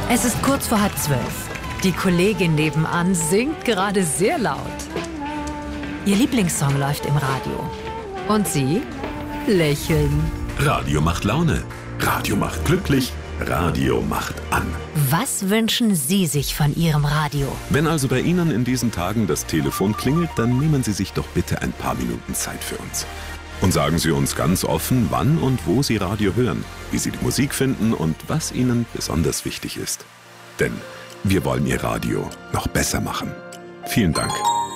Es ist kurz vor 11:30. Die Kollegin nebenan singt gerade sehr laut. Ihr Lieblingssong läuft im Radio. Und Sie lächeln. Radio macht Laune. Radio macht glücklich. Radio macht an. Was wünschen Sie sich von Ihrem Radio? Wenn also bei Ihnen in diesen Tagen das Telefon klingelt, dann nehmen Sie sich doch bitte ein paar Minuten Zeit für uns. Und sagen Sie uns ganz offen, wann und wo Sie Radio hören, wie Sie die Musik finden und was Ihnen besonders wichtig ist. Denn wir wollen Ihr Radio noch besser machen. Vielen Dank.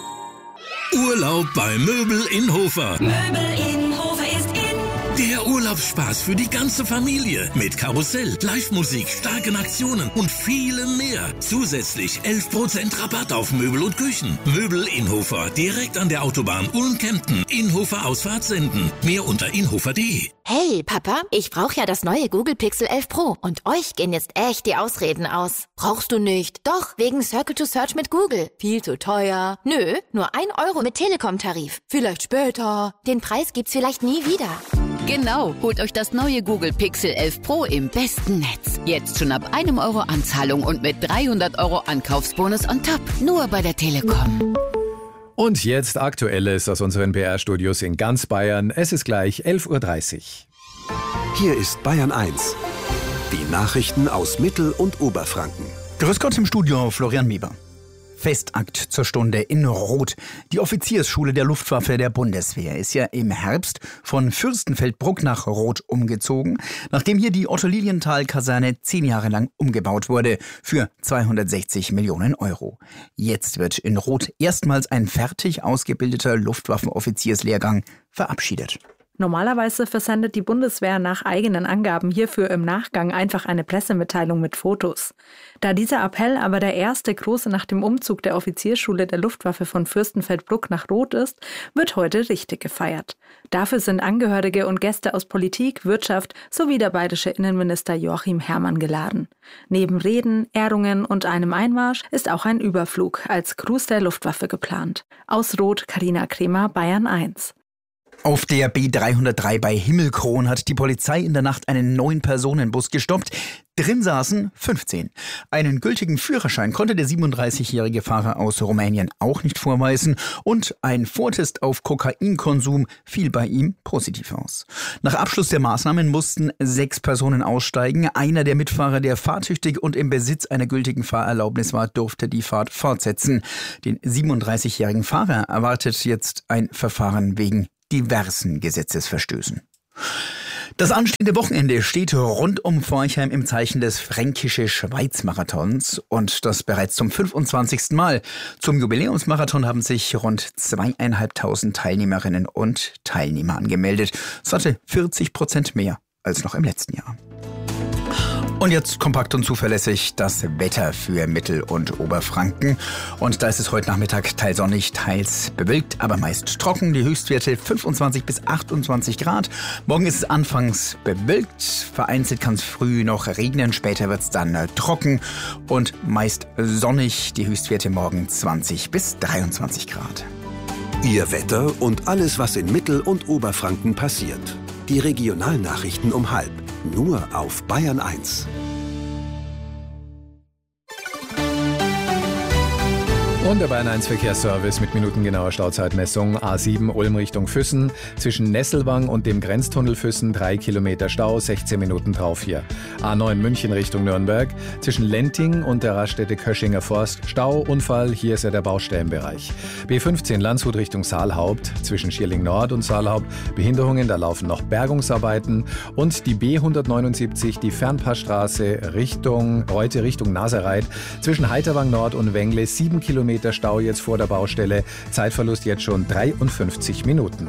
Urlaub bei Möbel in Hofer. Möbel in Hofer ist in. Der Urlaubsspaß für die ganze Familie. Mit Karussell, Live-Musik, starken Aktionen und vielem mehr. Zusätzlich 11% Rabatt auf Möbel und Küchen. Möbel in Hofer, direkt an der Autobahn Ulm-Kempten. Inhofer Ausfahrt senden. Mehr unter inhofer.de. Hey, Papa, ich brauche ja das neue Google Pixel 11 Pro. Und euch gehen jetzt echt die Ausreden aus. Brauchst du nicht? Doch, wegen Circle to Search mit Google. Viel zu teuer. Nö, nur 1 Euro mit Telekom-Tarif. Vielleicht später. Den Preis gibt's vielleicht nie wieder. Genau, holt euch das neue Google Pixel 11 Pro im besten Netz. Jetzt schon ab 1 Euro Anzahlung und mit 300 Euro Ankaufsbonus on top. Nur bei der Telekom. Und jetzt Aktuelles aus unseren BR-Studios in ganz Bayern. Es ist gleich 11:30 Uhr. Hier ist Bayern 1. Die Nachrichten aus Mittel- und Oberfranken. Grüß Gott im Studio, Florian Mieber. Festakt zur Stunde in Roth. Die Offiziersschule der Luftwaffe der Bundeswehr ist ja im Herbst von Fürstenfeldbruck nach Roth umgezogen, nachdem hier die Otto-Lilienthal-Kaserne 10 Jahre lang umgebaut wurde für 260 Millionen Euro. Jetzt wird in Roth erstmals ein fertig ausgebildeter Luftwaffenoffizierslehrgang verabschiedet. Normalerweise versendet die Bundeswehr nach eigenen Angaben hierfür im Nachgang einfach eine Pressemitteilung mit Fotos. Da dieser Appell aber der erste große nach dem Umzug der Offiziersschule der Luftwaffe von Fürstenfeldbruck nach Roth ist, wird heute richtig gefeiert. Dafür sind Angehörige und Gäste aus Politik, Wirtschaft sowie der bayerische Innenminister Joachim Herrmann geladen. Neben Reden, Ehrungen und einem Einmarsch ist auch ein Überflug als Gruß der Luftwaffe geplant. Aus Roth, Carina Kremer, Bayern 1. Auf der B303 bei Himmelkron hat die Polizei in der Nacht einen 9-Personen-Bus gestoppt. Drin saßen 15. Einen gültigen Führerschein konnte der 37-jährige Fahrer aus Rumänien auch nicht vorweisen und ein Vortest auf Kokainkonsum fiel bei ihm positiv aus. Nach Abschluss der Maßnahmen mussten 6 Personen aussteigen. Einer der Mitfahrer, der fahrtüchtig und im Besitz einer gültigen Fahrerlaubnis war, durfte die Fahrt fortsetzen. Den 37-jährigen Fahrer erwartet jetzt ein Verfahren wegen diversen Gesetzesverstößen. Das anstehende Wochenende steht rund um Forchheim im Zeichen des Fränkische-Schweiz-Marathons und das bereits zum 25. Mal. Zum Jubiläumsmarathon haben sich rund 2.500 Teilnehmerinnen und Teilnehmer angemeldet. Das hatte 40% mehr als noch im letzten Jahr. Und jetzt kompakt und zuverlässig das Wetter für Mittel- und Oberfranken. Und da ist es heute Nachmittag teils sonnig, teils bewölkt, aber meist trocken. Die Höchstwerte 25 bis 28 Grad. Morgen ist es anfangs bewölkt. Vereinzelt kann es früh noch regnen. Später wird es dann trocken und meist sonnig. Die Höchstwerte morgen 20 bis 23 Grad. Ihr Wetter und alles, was in Mittel- und Oberfranken passiert. Die Regionalnachrichten um 12:30. Nur auf Bayern 1. Und der Bayern 1 Verkehrsservice mit minutengenauer Stauzeitmessung. A7 Ulm Richtung Füssen. Zwischen Nesselwang und dem Grenztunnel Füssen 3 Kilometer Stau, 16 Minuten drauf hier. A9 München Richtung Nürnberg. Zwischen Lenting und der Raststätte Köschinger Forst Stau, Unfall, hier ist ja der Baustellenbereich. B15 Landshut Richtung Saalhaupt. Zwischen Schierling Nord und Saalhaupt Behinderungen, da laufen noch Bergungsarbeiten. Und die B179, die Fernpassstraße heute Richtung Nasereit. Zwischen Heiterwang Nord und Wengle 7 Kilometer Stau jetzt vor der Baustelle. Zeitverlust jetzt schon 53 Minuten.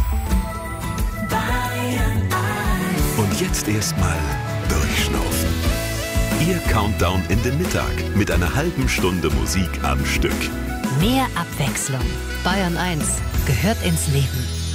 Und jetzt erstmal durchschnaufen. Ihr Countdown in den Mittag mit einer halben Stunde Musik am Stück. Mehr Abwechslung. Bayern 1 gehört ins Leben.